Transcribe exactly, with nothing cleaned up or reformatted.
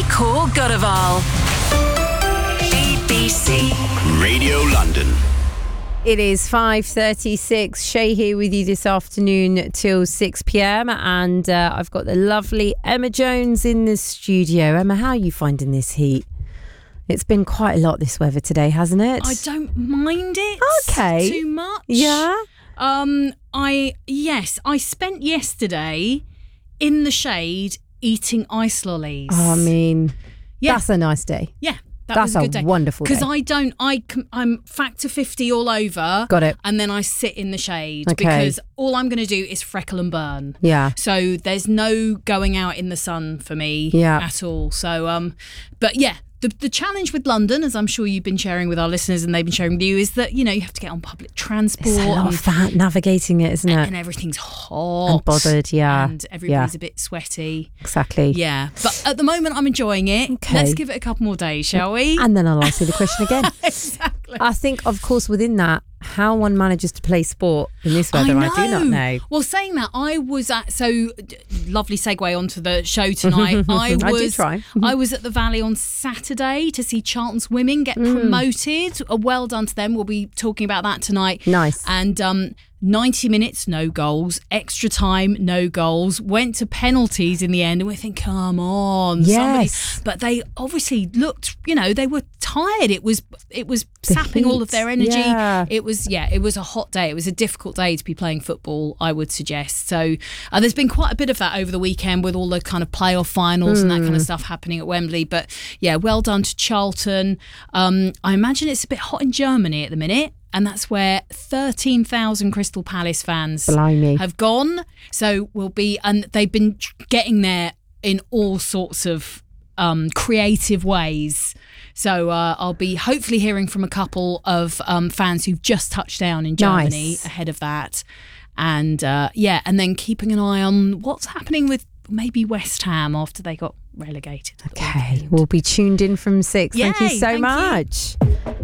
Nicole Godaval. B B C Radio London. It is five thirty-six. Shay here with you this afternoon till six p.m. And uh, I've got the lovely Emma Jones in the studio. Emma, how are you finding this heat? It's been quite a lot this weather today, hasn't it? I don't mind it Okay. too much. Yeah? Um, I, yes, I spent yesterday in the shade eating ice lollies. Oh, I mean, Yeah. that's a nice day. Yeah. That That's was a, good a day. wonderful day. Because I don't, I, com- I'm factor fifty all over. Got it. And then I sit in the shade Okay. because all I'm going to do is freckle and burn. Yeah. So there's no going out in the sun for me Yeah. at all. So, um, but yeah, the the challenge with London, as I'm sure you've been sharing with our listeners and they've been sharing with you, is that, you know, you have to get on public transport. It's a lot and, of that navigating it, isn't it? and everything's hot. And bothered, yeah. And everybody's Yeah. a bit sweaty. Exactly. Yeah. But at the moment, I'm enjoying it. Okay. Let's give it a couple more days, shall we? And then I'll ask you the question again. Exactly. I think, of course, within that, how one manages to play sport in this weather, I, do not know. Well, saying that, I was at so d- lovely segue onto the show tonight. I I was did try. I was at the Valley on Saturday to see Charlton's women get Mm. promoted. Uh, well done to them. We'll be talking about that tonight. Nice. And um, ninety minutes, no goals. Extra time, no goals. Went to penalties in the end, and we think, come on, Yes. somebody. But they obviously looked, you know, they were tired. It was it was The sapping all of heat, their energy. yeah. It was, yeah, it was a hot day. It was a difficult day to be playing football, I would suggest. So uh, there's been quite a bit of that over the weekend with all the kind of playoff finals and that kind of stuff happening at Wembley. But yeah, well done to Charlton. Um, I imagine it's a bit hot in Germany at the minute. And that's where thirteen thousand Crystal Palace fans Blimey. have gone. So we'll be, and they've been getting there in all sorts of um, creative ways. So uh, I'll be hopefully hearing from a couple of um, fans who've just touched down in Germany Nice. ahead of that. And uh, yeah, and then keeping an eye on what's happening with maybe West Ham after they got relegated. at the Okay, weekend. we'll be tuned in from six. Thank you Yay, so thank you. much.